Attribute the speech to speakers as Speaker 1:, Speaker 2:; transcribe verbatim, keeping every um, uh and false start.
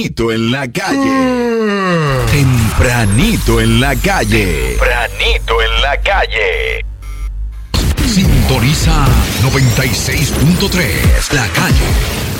Speaker 1: Tempranito en la calle. Tempranito en la calle. Tempranito en la calle. Sintoniza noventa y seis punto tres La Calle.